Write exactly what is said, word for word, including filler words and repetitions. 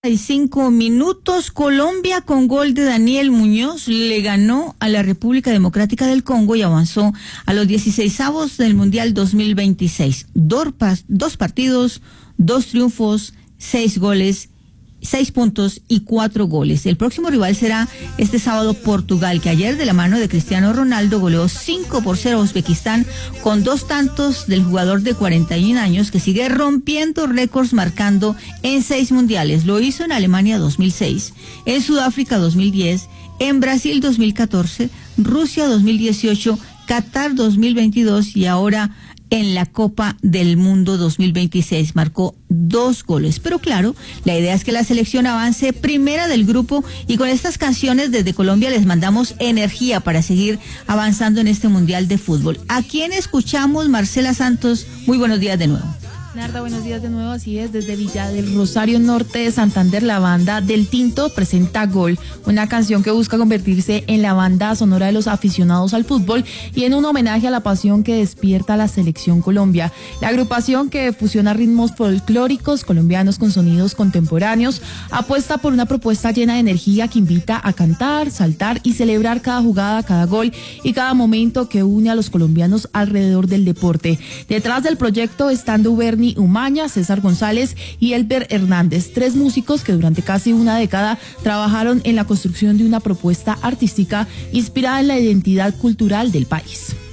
Cinco minutos, Colombia con gol de Daniel Muñoz le ganó a la República Democrática del Congo y avanzó a los dieciseisavos del Mundial dos mil veintiséis. Dos, dos partidos, dos triunfos, seis goles, seis puntos y cuatro goles. El próximo rival será este sábado Portugal, que ayer de la mano de Cristiano Ronaldo goleó cinco por cero a Uzbekistán con dos tantos del jugador de cuarenta y un años que sigue rompiendo récords marcando en seis mundiales. Lo hizo en Alemania dos mil seis, en Sudáfrica dos mil diez, en Brasil dos mil catorce, Rusia dos mil dieciocho, Qatar dos mil veintidós y ahora en la Copa del Mundo dos mil veintiséis. Marcó dos goles. Pero claro, la idea es que la selección avance primera del grupo y con estas canciones desde Colombia les mandamos energía para seguir avanzando en este Mundial de Fútbol. ¿A quién escuchamos? Marcela Santos, muy buenos días de nuevo. Narda, buenos días de nuevo, así es, desde Villa del Rosario Norte de Santander, la banda Del Tinto presenta Gol, una canción que busca convertirse en la banda sonora de los aficionados al fútbol y en un homenaje a la pasión que despierta la Selección Colombia. La agrupación, que fusiona ritmos folclóricos colombianos con sonidos contemporáneos, apuesta por una propuesta llena de energía que invita a cantar, saltar y celebrar cada jugada, cada gol y cada momento que une a los colombianos alrededor del deporte. Detrás del proyecto están Duverni Umaña, César González y Elber Hernández, tres músicos que durante casi una década trabajaron en la construcción de una propuesta artística inspirada en la identidad cultural del país.